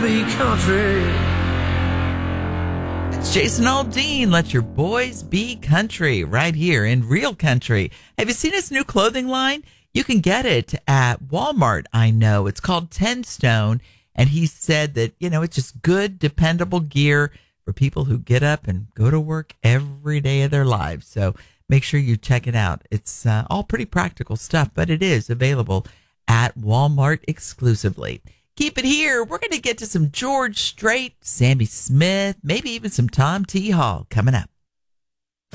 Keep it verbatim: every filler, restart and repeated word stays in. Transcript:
be country. It's Jason Aldean. Let your boys be country right here in Real Country. Have you seen his new clothing line? You can get it at Walmart, I know. It's called ten stone, and he said that, you know, it's just good, dependable gear for people who get up and go to work every day of their lives. So make sure you check it out. It's uh, all pretty practical stuff, but it is available at Walmart exclusively. Keep it here. We're going to get to some George Strait, Sammy Smith, maybe even some Tom T. Hall coming up.